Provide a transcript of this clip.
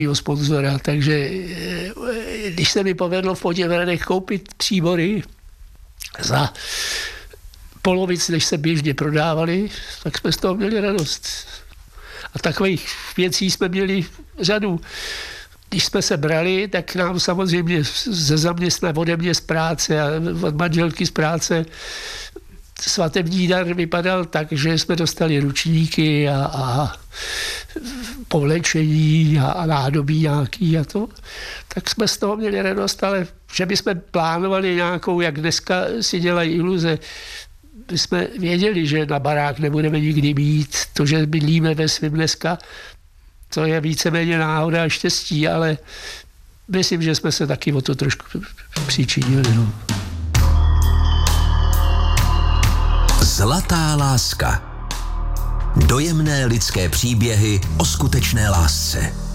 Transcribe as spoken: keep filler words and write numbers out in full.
sponzora, takže když se mi povedlo v Poděbradech koupit příbory za polovic, než se běžně prodávali, tak jsme z toho měli radost. A takových věcí jsme měli řadu. Když jsme se brali, tak nám samozřejmě ze zaměstna ode mě z práce a od manželky z práce svatební dar vypadal tak, že jsme dostali ručníky a, a povlečení a, a nádobí nějaký a to. Tak jsme z toho měli radost, ale že bychom plánovali nějakou, jak dneska si dělají iluze, my jsme věděli, že na barák nebudeme nikdy mít. To, že bydlíme ve svým dneska, to je víceméně náhoda a štěstí, ale myslím, že jsme se taky o to trošku přičinili. No. Zlatá láska. Dojemné lidské příběhy o skutečné lásce.